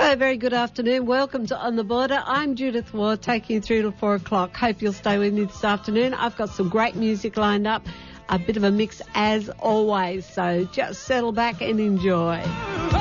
Hello, very good afternoon. Welcome to On the Border. I'm Judith Ward, taking you through till 4 o'clock. Hope you'll stay with me this afternoon. I've got some great music lined up, a bit of a mix as always, so just settle back and enjoy.